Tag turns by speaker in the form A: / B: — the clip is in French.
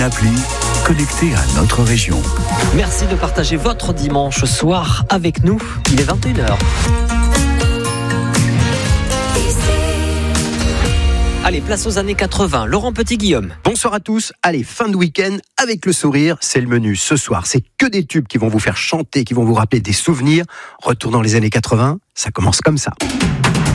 A: Appli connecté à notre région.
B: Merci de partager votre dimanche soir avec nous. Il est 21h. Allez, place aux années 80. Laurent Petit-Guillaume.
C: Bonsoir à tous. Allez, fin de week-end avec le sourire. C'est le menu ce soir. C'est que des tubes qui vont vous faire chanter, qui vont vous rappeler des souvenirs. Retour dans les années 80. Ça commence comme ça.